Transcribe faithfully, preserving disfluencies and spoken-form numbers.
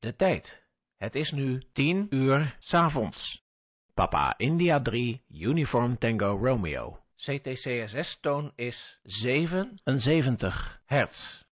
De tijd. Het is nu tien uur 's avonds. Papa India drie, Uniform Tango Romeo. C T C S S-toon is zevenenzeventig hertz.